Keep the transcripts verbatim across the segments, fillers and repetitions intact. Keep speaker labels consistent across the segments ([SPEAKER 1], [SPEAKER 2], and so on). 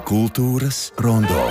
[SPEAKER 1] Kultūras rondo.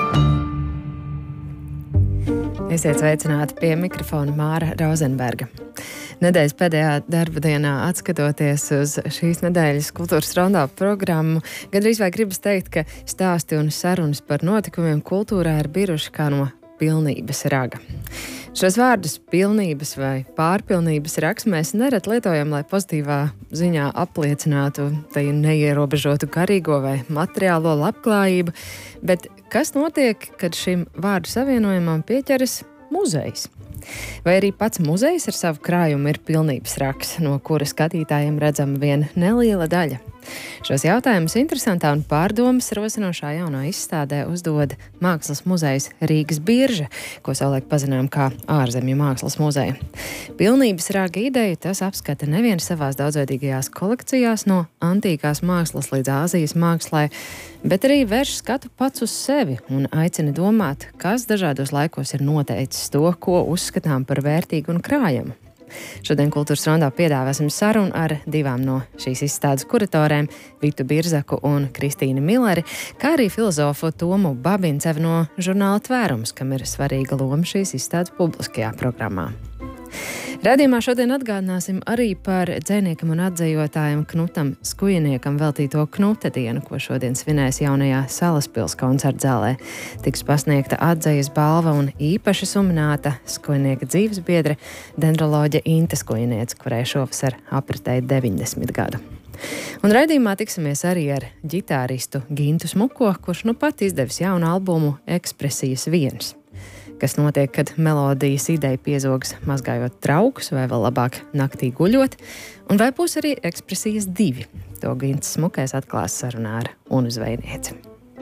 [SPEAKER 2] Esiet sveicināti, pie mikrofona Māra Rozenberga. Nedēļas pēdējā darba dienā, atskatoties uz šīs nedēļas kultūras rondo programmu, gandrīz vai gribas teikt, ka stāsti un sarunas par notikumiem kultūrā ir biruši kā no pilnības raga. Šos vārdus pilnības vai pārpilnības rags mēs nereti lietojam, lai pozitīvā ziņā apliecinātu tai neierobežotu garīgo vai materiālo labklājību, bet kas notiek, kad šim vārdu savienojumam pieķeras muzejs? Vai arī pats muzejs ar savu krājumu ir pilnības rags, no kura skatītājiem redzama viena neliela daļa? Šos jautājumus interesantā un pārdomas rosinošā jaunā izstādē uzdod Mākslas muzejs Rīgas Birža, ko savulaik pazinām kā ārzemju mākslas muzeju. Pilnības raga ideju tas apskata nevien savās daudzveidīgajās kolekcijās no antīkās mākslas līdz Āzijas mākslai, bet arī vērš skatu pats uz sevi un aicina domāt, kas dažādos laikos ir noteicis to, ko uzskatām par vērtīgu un krājamu. Šodien Kultūras rondā piedāvāsim sarunu ar divām no šīs izstādes kuratorēm, Vitu Birzaku un Kristīnu Milleri, kā arī filozofu Tomu Babincevu no žurnāla Tvērums, kam ir svarīga loma šīs izstādes publiskajā programmā. Radījumā šodien atgādināsim arī par dzejniekam un atzejotājam Knutam Skujiniekam veltīto Knuta dienu, ko šodien svinēs jaunajā Salaspils koncertzālē. Tiks pasniegta atzejas balva un īpaši sumināta Skujinieka dzīvesbiedre, dendroloģe Inte Skujiniece, kurai šovasar apritēja deviņdesmit gadu. Un raidījumā tiksimies arī ar ģitāristu Gintu Smuko, kurš nu pat izdevis jaunu albumu Ekspresijas viens. Kas notiek, kad melodijas ideja piezogas mazgājot traukus vai vēl labāk naktī guļot, un vai būs arī Ekspresijas divi. To Gints Smukais atklās sarunā ar Unu Zvejnieci.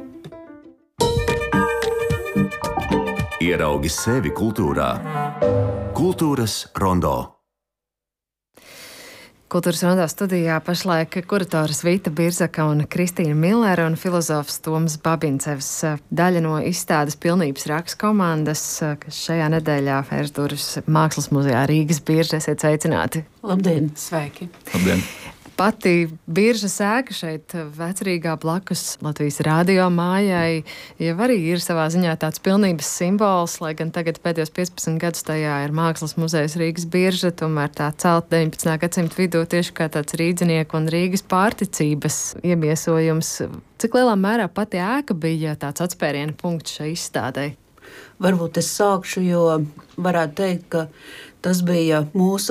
[SPEAKER 1] Ieraugi sevi kultūrā. Kultūras rondo.
[SPEAKER 2] Kultūras rondā studijā pašlaik kuratoras Vita Birzaka un Kristīna Millere un filozofs Toms Babincevs, daļa no izstādes Pilnības rags komandas, kas šajā nedēļā vērs durvis Mākslas muzejā Rīgas Birža. Esiet sveicināti!
[SPEAKER 3] Labdien! Sveiki!
[SPEAKER 1] Labdien!
[SPEAKER 2] Pati Birža sēka šeit Vecrīgā blakus Latvijas radio mājai, jau arī ir savā ziņā tāds pilnības simbols, lai gan tagad pēdējos piecpadsmit gadus tajā ir Mākslas muzejs Rīgas Birža, tomēr tā celta deviņpadsmitā gadsimta vidū tieši kā tāds rīdzinieku un Rīgas pārticības iemiesojums. Cik lielā mērā pati ēka bija tāds atspēriena punkts šai izstādei?
[SPEAKER 3] Varbūt es sākšu, jo varētu teikt, ka tas bija mūsu